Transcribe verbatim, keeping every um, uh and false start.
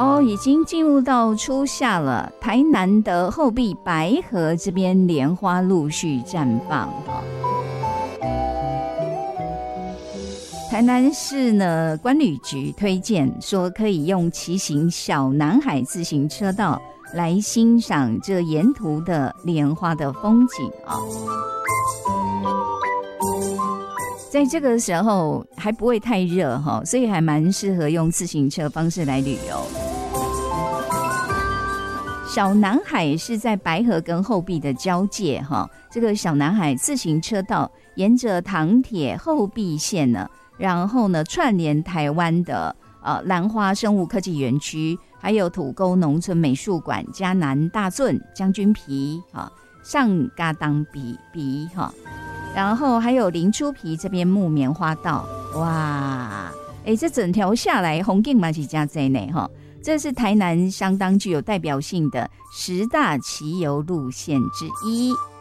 哦，已经进入到初夏了，台南的后壁白河这边莲花陆续绽放哈。台南市呢观旅局推荐说，可以用骑行小南海自行车道来欣赏这沿途的莲花的风景啊。在这个时候还不会太热哈，所以还蛮适合用自行车方式来旅游。小南海是在白河跟后壁的交界哈，这个小南海自行车道沿着糖铁后壁线呢，然后呢串联台湾的呃兰花生物科技园区，还有土沟农村美术馆、嘉南大圳、将军皮哈、上嘎当比比哈。然后还有林出皮这边木棉花道，哇，哎，这整条下来风景嘛是真多呢哈。这是台南相当具有代表性的十大骑游路线之一。